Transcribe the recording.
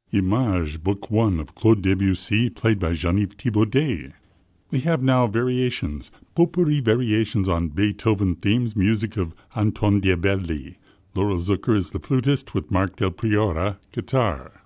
Image, Book 1 of Claude Debussy, played by Jean-Yves Thibaudet. We have now variations, potpourri variations on Beethoven themes, music of Anton Diabelli. Laurel Zucker is the flutist with Mark Del Priora, guitar.